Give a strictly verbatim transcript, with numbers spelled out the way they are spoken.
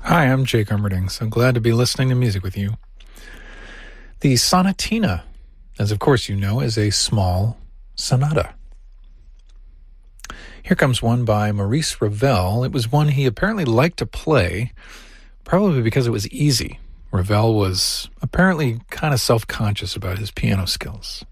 Hi, I'm Jake Armerding, so glad to be listening to music with you. The sonatina, as of course you know, is a small sonata. Here comes one by Maurice Ravel. It was one he apparently liked to play, probably because it was easy. Ravel was apparently kind of self-conscious about his piano skills.